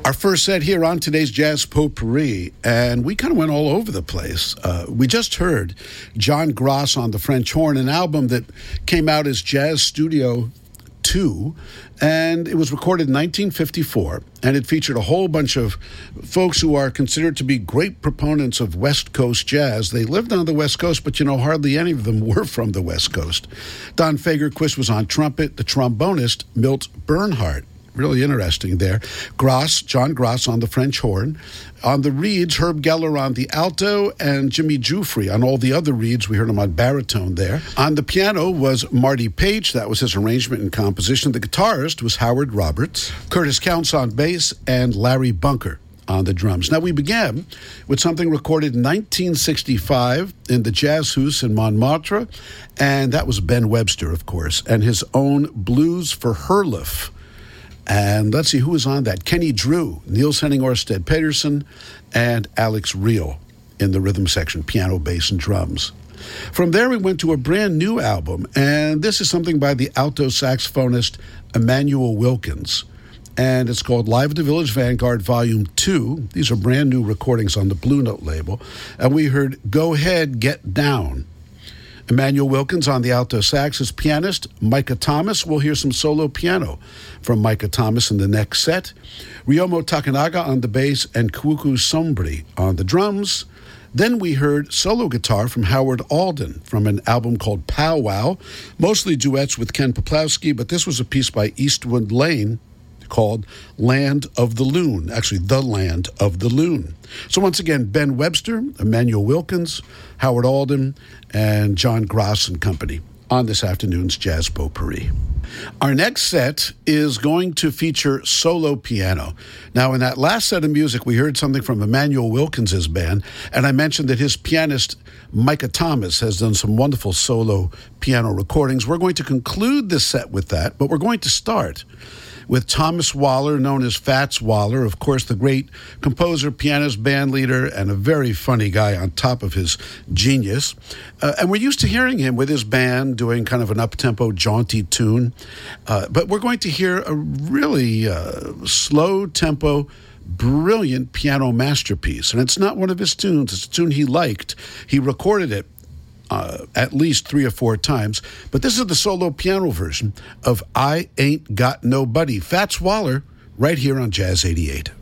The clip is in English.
Our first set here on today's Jazz Potpourri, and we kind of went all over the place. We just heard John Gross on the French horn, an album that came out as Jazz Studio 2, and it was recorded in 1954, and it featured a whole bunch of folks who are considered to be great proponents of West Coast jazz. They lived on the West Coast, but, hardly any of them were from the West Coast. Don Fagerquist was on trumpet, the trombonist, Milt Bernhardt. Really interesting there. John Gross on the French horn. On the reeds, Herb Geller on the alto and Jimmy Giuffre on all the other reeds. We heard him on baritone there. On the piano was Marty Page. That was his arrangement and composition. The guitarist was Howard Roberts. Curtis Counts on bass and Larry Bunker on the drums. Now, we began with something recorded in 1965 in the Jazz House in Montmartre, and that was Ben Webster, of course, and his own Blues for Herluf. And let's see who was on that. Kenny Drew, Niels Henning Orsted Pedersen, and Alex Reel in the rhythm section, piano, bass, and drums. From there, we went to a brand new album, and this is something by the alto saxophonist Emmanuel Wilkins. And it's called Live at the Village Vanguard Volume 2. These are brand new recordings on the Blue Note label. And we heard Go Ahead, Get Down. Emmanuel Wilkins on the alto sax. As pianist, Micah Thomas. We'll hear some solo piano from Micah Thomas in the next set. Ryomo Takanaga on the bass and Kwuku Sombri on the drums. Then we heard solo guitar from Howard Alden from an album called Pow Wow, mostly duets with Ken Poplawski, but this was a piece by Eastwood Lane called Land of the Loon, actually The Land of the Loon. So once again, Ben Webster, Emmanuel Wilkins, Howard Alden, and John Gross and company on this afternoon's Jazz Potpourri. Our next set is going to feature solo piano. Now, in that last set of music, we heard something from Emmanuel Wilkins' band, and I mentioned that his pianist, Micah Thomas, has done some wonderful solo piano recordings. We're going to conclude this set with that, but we're going to start with Thomas Waller, known as Fats Waller, of course, the great composer, pianist, band leader, and a very funny guy on top of his genius. And we're used to hearing him with his band doing kind of an up-tempo, jaunty tune. But we're going to hear a really slow-tempo, brilliant piano masterpiece. And it's not one of his tunes. It's a tune he liked. He recorded it at least 3 or 4 times. But this is the solo piano version of I Ain't Got Nobody. Fats Waller, right here on Jazz 88.